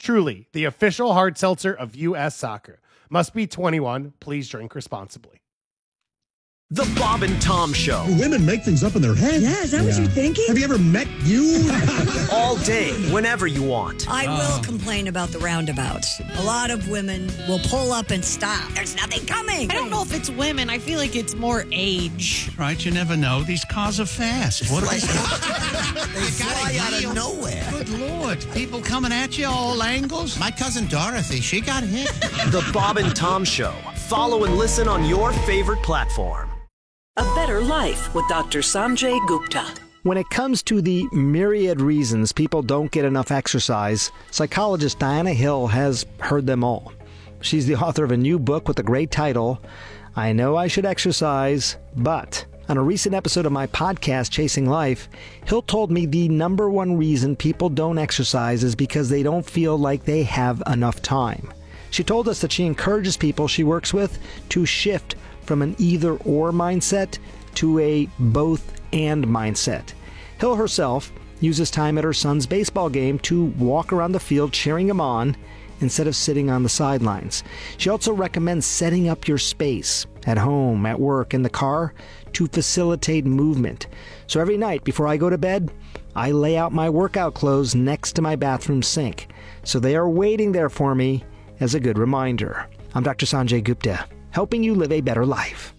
Truly, the official hard seltzer of U.S. Soccer. Must be 21. Please drink responsibly. The Bob and Tom Show. Women make things up in their head. Yeah, is that what you're thinking? Have you ever met you? All day, whenever you want. I will complain about the roundabouts. A lot of women will pull up and stop. There's nothing coming. I don't know if it's women. I feel like it's more age. Right, you never know. These cars are fast. What are They fly out of nowhere. Good Lord. People coming at you all angles. My cousin Dorothy, she got hit. The Bob and Tom Show. Follow and listen on your favorite platform. A Better Life with Dr. Sanjay Gupta. When it comes to the myriad reasons people don't get enough exercise, psychologist Diana Hill has heard them all. She's the author of a new book with a great title, I Know I Should Exercise, But... On a recent episode of my podcast, Chasing Life, Hill told me the number one reason people don't exercise is because they don't feel like they have enough time. She told us that she encourages people she works with to shift from an either-or mindset to a both-and mindset. Hill herself uses time at her son's baseball game to walk around the field cheering him on instead of sitting on the sidelines. She also recommends setting up your space at home, at work, in the car to facilitate movement. So every night before I go to bed, I lay out my workout clothes next to my bathroom sink. So they are waiting there for me as a good reminder. I'm Dr. Sanjay Gupta, helping you live a better life.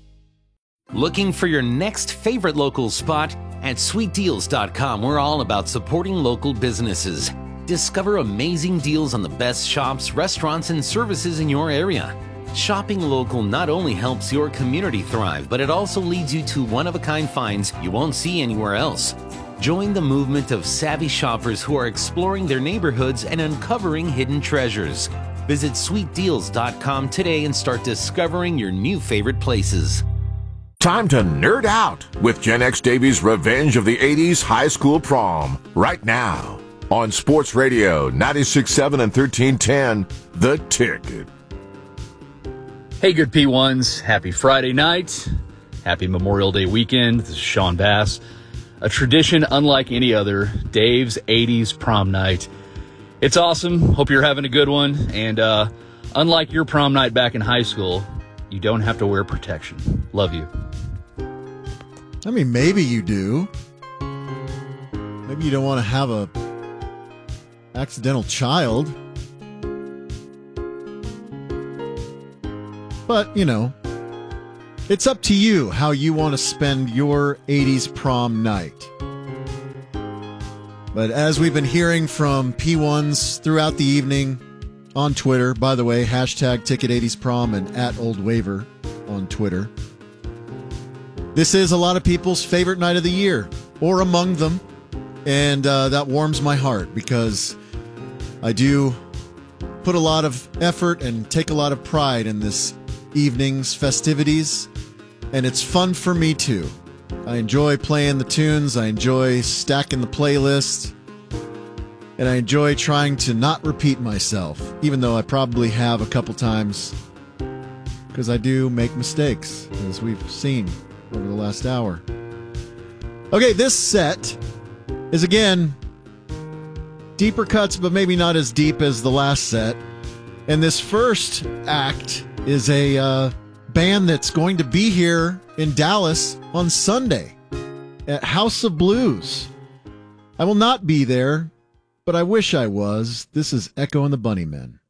Looking for your next favorite local spot? At sweetdeals.com, we're all about supporting local businesses. Discover amazing deals on the best shops, restaurants, and services in your area. Shopping local not only helps your community thrive, but it also leads you to one-of-a-kind finds you won't see anywhere else. Join the movement of savvy shoppers who are exploring their neighborhoods and uncovering hidden treasures. Visit sweetdeals.com today and start discovering your new favorite places. Time to nerd out with Gen X Davies' Revenge of the 80s High School Prom. Right now on Sports Radio 96.7 and 1310, The Ticket. Hey, good P1s. Happy Friday night. Happy Memorial Day weekend. This is Sean Bass. A tradition unlike any other, Dave's 80s prom night. It's awesome. Hope you're having a good one. And unlike your prom night back in high school, you don't have to wear protection. Love you. I mean, maybe you do. Maybe you don't want to have a accidental child. But, you know, it's up to you how you want to spend your 80s prom night. But as we've been hearing from P1s throughout the evening on Twitter, by the way, hashtag Ticket80sProm and @OldWaver on Twitter, this is a lot of people's favorite night of the year, or among them, and that warms my heart because I do put a lot of effort and take a lot of pride in this evening's festivities, and it's fun for me too. I enjoy playing the tunes, I enjoy stacking the playlist, and I enjoy trying to not repeat myself, even though I probably have a couple times, because I do make mistakes, as we've seen over the last hour. Okay, this set is, again, deeper cuts, but maybe not as deep as the last set. And this first act is a band that's going to be here in Dallas on Sunday at House of Blues. I will not be there, but I wish I was. This is Echo and the Bunnymen.